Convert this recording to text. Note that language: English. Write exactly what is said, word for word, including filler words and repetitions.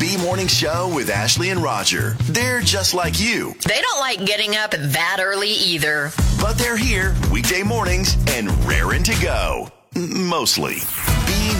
The Morning Show with Ashley and Roger. They're just like you, They don't like getting up that early either. but they're here weekday mornings and raring to go. M- Mostly. Being